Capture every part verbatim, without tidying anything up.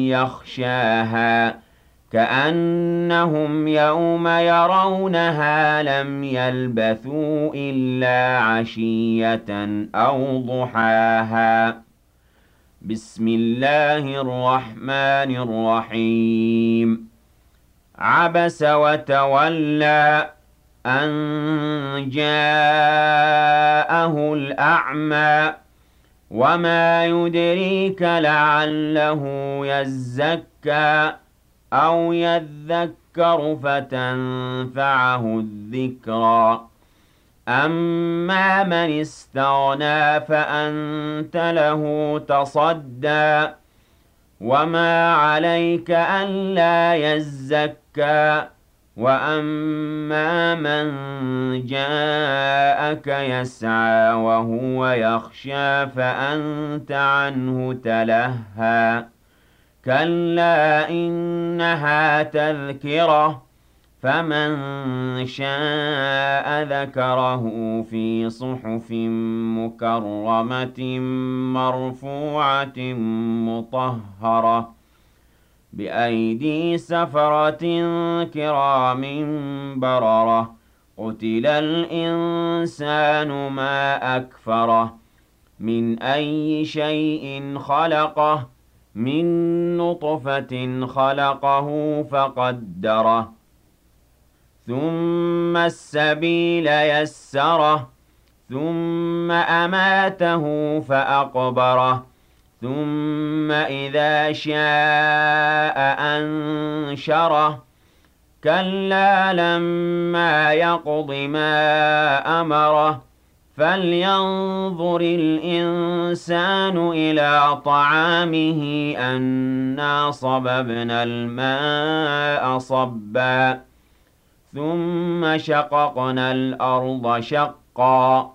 يَغْشَاهَا كَأَنَّهُمْ يَوْمَ يَرَوْنَهَا لَمْ يَلْبَثُوا إِلَّا عَشِيَّةً أَوْ ضُحَاهَا. بسم الله الرحمن الرحيم. عبس وتولى أن جاءه الأعمى وما يدريك لعله يزكى أو يذكر فتنفعه الذكرى. أما من استغنى فأنت له تصدى وما عليك ألا يزكى وأما من جاءك يسعى وهو يخشى فأنت عنه تلهى. كلا إنها تذكرة فمن شاء ذكره في صحف مكرمة مرفوعة مطهرة بأيدي سفرة كرام بررة. قتل الإنسان ما أكفره من أي شيء خلقه من نطفة خلقه فقدره ثم السبيل يسره ثم أماته فأقبره ثم إذا شاء أنشره. كلا لما يقض ما أمره فلينظر الإنسان إلى طعامه أنا صببنا الماء صبا ثم شققنا الأرض شقا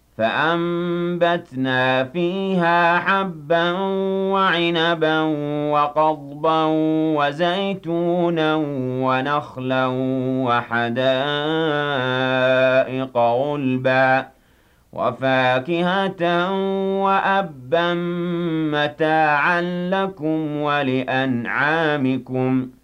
فأنبتنا فيها حبا وعنبا وقضبا وزيتونا ونخلا وحدائق غلبا وفاكهة وأبا متاعا لكم ولأنعامكم.